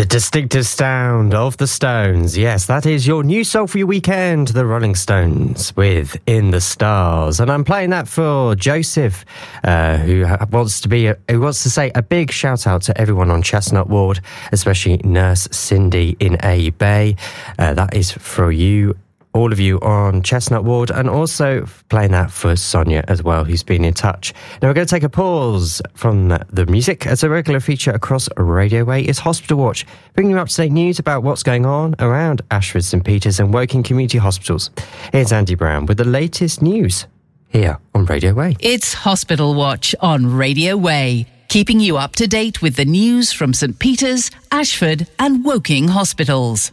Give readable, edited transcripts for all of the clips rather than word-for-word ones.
distinctive sound of the Stones. Yes, that is your new song for your weekend, the Rolling Stones with In the Stars. And I'm playing that for Joseph, who wants to say a big shout out to everyone on Chestnut Ward, especially Nurse Cindy in A Bay. That is for you, all of you on Chestnut Ward, and also playing that for Sonia as well, who's been in touch. Now we're going to take a pause from the music. As a regular feature across Radio Way is Hospital Watch, bringing you up-to-date news about what's going on around Ashford, St Peters and Woking Community Hospitals. Here's Andy Brown with the latest news here on Radio Way. It's Hospital Watch on Radio Way, keeping you up to date with the news from St Peters, Ashford and Woking hospitals.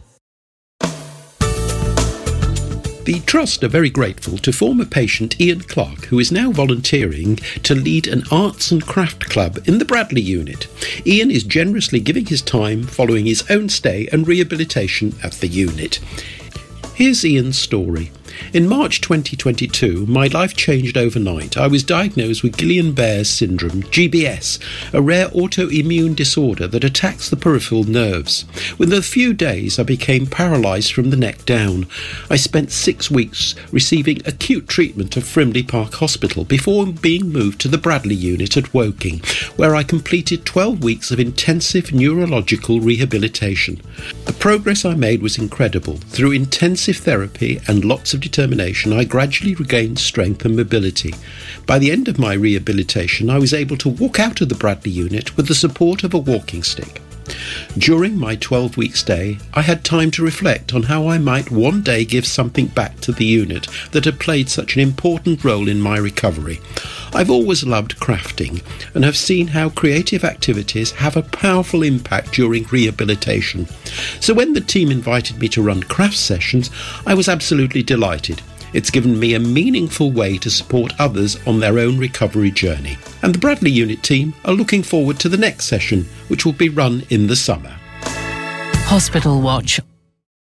The Trust are very grateful to former patient Ian Clark, who is now volunteering to lead an arts and craft club in the Bradley unit. Ian is generously giving his time following his own stay and rehabilitation at the unit. Here's Ian's story. In March 2022, my life changed overnight. I was diagnosed with Guillain-Barré syndrome, GBS, a rare autoimmune disorder that attacks the peripheral nerves. Within a few days, I became paralysed from the neck down. I spent 6 weeks receiving acute treatment at Frimley Park Hospital before being moved to the Bradley unit at Woking, where I completed 12 weeks of intensive neurological rehabilitation. The progress I made was incredible. Through intensive therapy and lots of determination, I gradually regained strength and mobility. By the end of my rehabilitation, I was able to walk out of the Bradley unit with the support of a walking stick. During my 12-week stay, I had time to reflect on how I might one day give something back to the unit that had played such an important role in my recovery. I've always loved crafting and have seen how creative activities have a powerful impact during rehabilitation. So when the team invited me to run craft sessions, I was absolutely delighted. It's given me a meaningful way to support others on their own recovery journey. And the Bradley unit team are looking forward to the next session, which will be run in the summer. Hospital Watch